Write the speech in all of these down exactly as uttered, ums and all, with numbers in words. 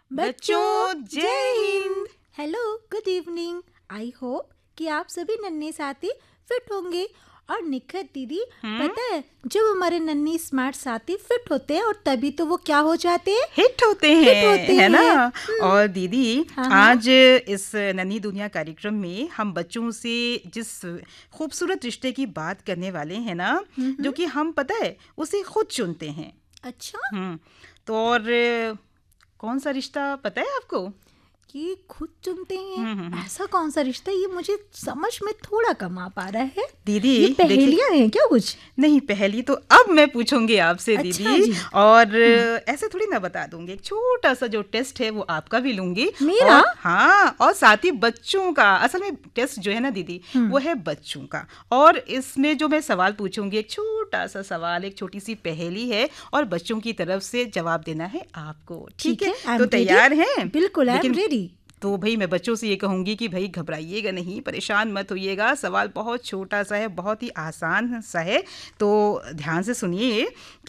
बच्चों जय Hind. Hello, good evening. I hope कि आप सभी नन्हे साथी फिट होंगे। और निखत दीदी, पता है जब हमारे नन्हे स्मार्ट साथी फिट होते हैं और तभी तो वो क्या हो जाते हैं, हिट होते हैं, हिट होते है ना। हैं। और दीदी हाँ, हाँ। आज इस नन्ही दुनिया कार्यक्रम में हम बच्चों से जिस खूबसूरत रिश्ते की बात करने वाले हैं ना, जो कि हम पता है उसे खुद चुनते हैं। अच्छा, हम्म तो और कौन सा रिश्ता पता है आपको? ये खुद चुनते हम्म, हैं, हम्म, हम्म। ऐसा कौन सा रिश्ता है? ये मुझे समझ में थोड़ा कम आ पा रहा है। दीदी ये देखिए, पहेलियां हैं क्या कुछ? नहीं पहली तो अब मैं पूछूंगी आपसे अच्छा दीदी। जी। और ऐसे थोड़ी ना बता दूंगी, एक छोटा सा जो टेस्ट है वो आपका भी लूंगी। मेरा? और हाँ, और साथ ही बच्चों का। असल में टेस्ट जो है ना दीदी, वो है बच्चों का। और इसमें जो मैं सवाल पूछूंगी, एक छोटा सा सवाल, एक छोटी सी पहेली है, और बच्चों की तरफ से जवाब देना है आपको। ठीक है, I'm तो ready। तैयार हैं? बिल्कुल, आई एम लेकिन रेडी। तो भाई मैं बच्चों से ये कहूंगी कि भाई घबराइएगा नहीं, परेशान मत होइएगा। सवाल बहुत छोटा सा है, बहुत ही आसान सा है। तो ध्यान से सुनिए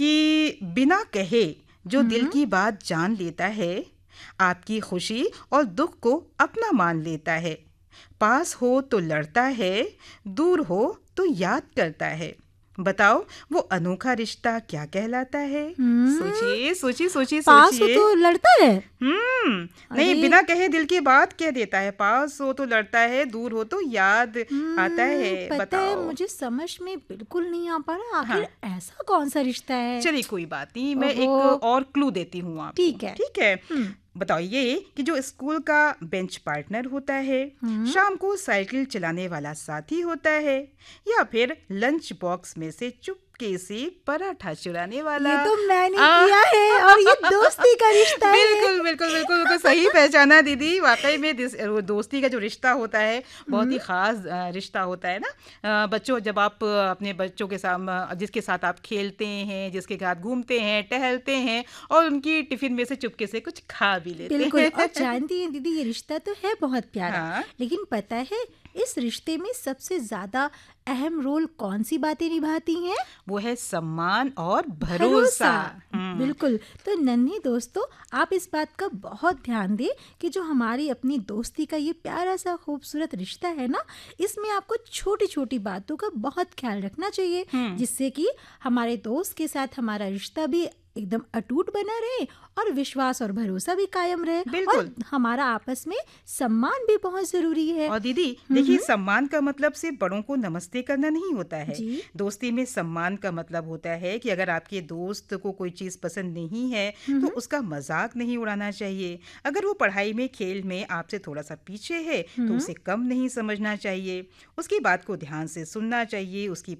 कि बिना कहे जो दिल की बात जान लेता है, आपकी खुशी और दुख को अपना मान लेता है, पास हो तो लड़ता है, दूर हो तो याद करता है। बताओ वो अनोखा रिश्ता क्या कहलाता है? सोचिए सोचिए सोचिए पास हो सोचिए। तो लड़ता है। हम्म नहीं, अरे, बिना कहे दिल की बात कह देता है, पास हो तो लड़ता है, दूर हो तो याद आता है। हम्म, पता है बताओ। मुझे समझ में बिल्कुल नहीं आ पा रहा, आखिर हाँ, ऐसा कौन सा रिश्ता है? चलिए कोई बात नहीं, मैं एक ओहो, और क्लू देती हूँ आपको। ठीक है। ठीक है, हम्म बताओ ये कि जो स्कूल का बेंच पार्टनर होता है, हम्म शाम को साइकिल चलाने वाला साथी होता है, या फिर लंच बॉक्स में से चुपके से पराठा चुराने वाला। ये तो मैंने आ, किया है, और ये दोस्ती का रिश्ता है। बिल्कुल बिल्कुल बिल्कुल बिल्कुल सही पहचाना दीदी। वाकई में दिस- वो दोस्ती का जो रिश्ता होता है बहुत ही खास अ, रिश्ता होता है ना। अ, बच्चों, जब आप अ, अपने बच्चों के साथ, जिसके साथ आप खेलते हैं, जिसके साथ घूमते हैं, टहलते हैं, और उनकी टिफिन में से चुपके से कुछ खा भी लेते बिल्कुल, हैं। और जानती हैं दीदी, ये रिश्ता तो है बहुत प्यारा, हाँ, लेकिन पता है इस रिश्ते में सबसे ज्यादा अहम रोल कौन सी बातें निभाती हैं? वो है सम्मान और भरोसा। भरोसा। हम्म बिल्कुल। तो नन्ही दोस्तों, आप इस बात का बहुत ध्यान दें कि जो हमारी अपनी दोस्ती का ये प्यारा सा खूबसूरत रिश्ता है ना, इसमें आपको छोटी छोटी बातों का बहुत ख्याल रखना चाहिए, जिससे कि हमारे दोस्त के साथ हमारा रिश्ता भी एकदम अटूट बना रहे और विश्वास और भरोसा भी कायम रहे, और बिल्कुल। हमारा आपस में सम्मान भी बहुत जरूरी है। और दीदी देखिए, सम्मान का मतलब सिर्फ बड़ों को नमस्ते करना नहीं होता है। जी। दोस्ती में सम्मान का मतलब होता है कि अगर आपके दोस्त को कोई चीज़ पसंद नहीं है तो उसका मजाक नहीं उड़ाना चाहिए। अगर वो पढ़ाई में, खेल में आपसे थोड़ा सा पीछे है तो उसे कम नहीं समझना चाहिए। उसकी बात को ध्यान से सुनना चाहिए, उसकी